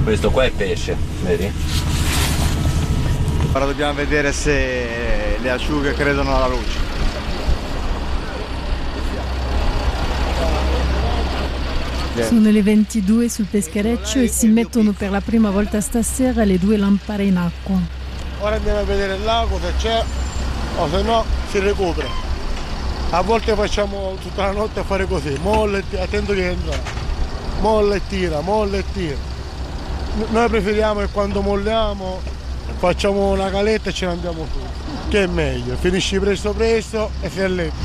Questo qua è pesce, vedi? Ora dobbiamo vedere se le acciughe credono alla luce. Sono le 22 sul peschereccio e si mettono per la prima volta stasera le 2 lampare in acqua. Ora andiamo a vedere il lago se c'è o se no si recupera. A volte facciamo tutta la notte a fare così, molla e tira, attento che entra, molla e tira, molla e tira. Noi preferiamo che quando molliamo facciamo una caletta e ce ne andiamo su, che è meglio, finisci presto presto e sei a letto.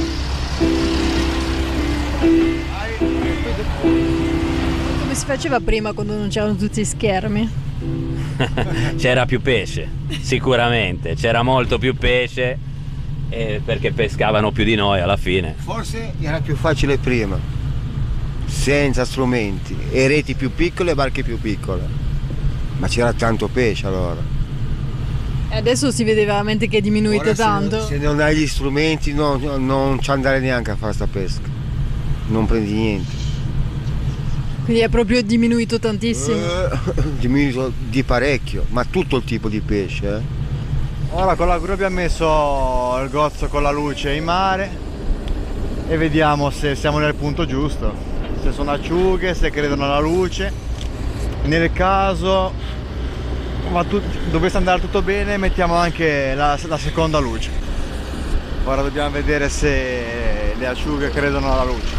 Come si faceva prima quando non c'erano tutti i schermi? C'era più pesce, sicuramente, c'era molto più pesce perché pescavano più di noi alla fine. Forse era più facile prima, senza strumenti, e reti più piccole e barche più piccole, ma c'era tanto pesce allora. E adesso si vede veramente che è diminuito Ora tanto. Se non hai gli strumenti non ci andare neanche a fare sta pesca, non prendi niente. Quindi è proprio diminuito tantissimo. Diminuito di parecchio, ma tutto il tipo di pesce. Ora con la gru abbiamo messo il gozzo con la luce in mare e vediamo se siamo nel punto giusto, se sono acciughe, se credono alla luce. Nel caso dovesse andare tutto bene, mettiamo anche la seconda luce. Ora dobbiamo vedere se le acciughe credono alla luce.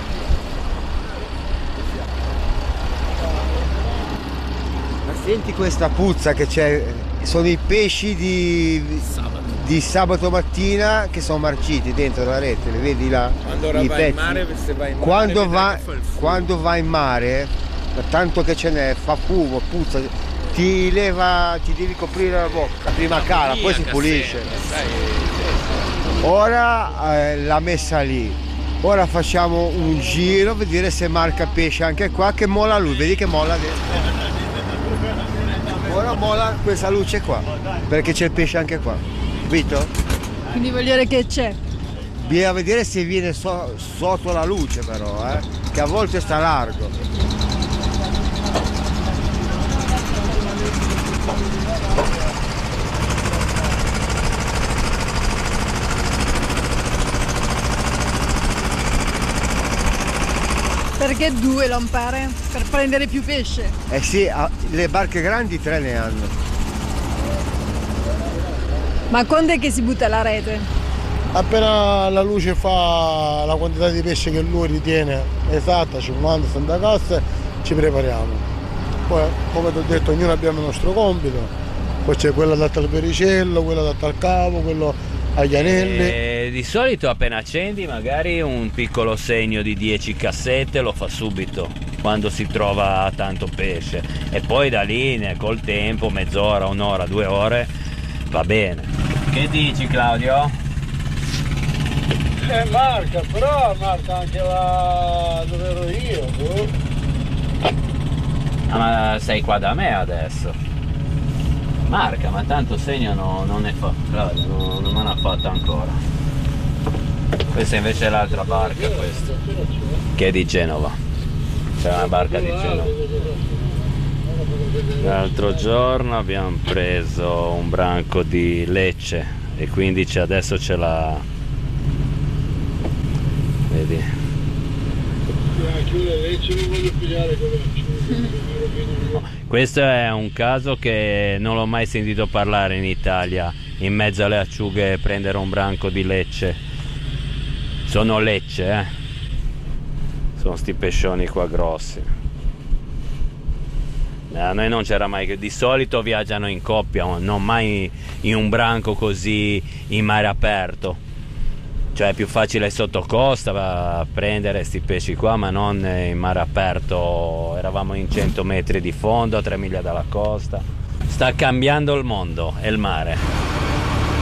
Senti questa puzza che c'è, sono i pesci di sabato mattina che sono marciti dentro la rete, li vedi là? Quando ora vai in mare, se vai in mare, quando vai in mare, tanto che ce n'è, fa fumo, puzza, ti devi coprire la bocca, prima cala, poi si pulisce. Ora l'ha messa lì, ora facciamo un giro, vedere se marca pesce anche qua, che molla lui, vedi che molla dentro. Ora molla questa luce qua, perché c'è il pesce anche qua, capito? Quindi vuol dire che c'è. Bisogna vedere se viene sotto la luce però, che a volte sta largo. Perché 2 lampare? Per prendere più pesce? Eh sì, le barche grandi 3 ne hanno. Ma quando è che si butta la rete? Appena la luce fa la quantità di pesce che lui ritiene esatta, 50-60 casse, ci prepariamo. Poi, come ti ho detto, ognuno abbiamo il nostro compito. Poi c'è quello adatto al pericello, quello adatto al cavo, quello agli anelli. Di solito appena accendi magari un piccolo segno di 10 cassette lo fa subito quando si trova tanto pesce, e poi da lì col tempo, mezz'ora, un'ora, 2 ore, va bene. Che dici, Claudio? Marca, però marca anche la dove ero io. Ma sei qua da me adesso. Marca, ma tanto segno non ne fa. Claudio, non me l'ha fatta ancora. Questa invece è l'altra barca, questa, che è di Genova. C'è una barca di Genova. L'altro giorno abbiamo preso un branco di Lecce e quindi adesso ce l'ha. Vedi? Questo è un caso che non l'ho mai sentito parlare in Italia, in mezzo alle acciughe prendere un branco di Lecce. Sono Lecce, sono sti pescioni qua grossi. A noi non c'era mai, di solito viaggiano in coppia, non mai in un branco così in mare aperto. Cioè è più facile sotto costa prendere sti pesci qua, ma non in mare aperto. Eravamo in 100 metri di fondo, a 3 miglia dalla costa. Sta cambiando il mondo, è il mare.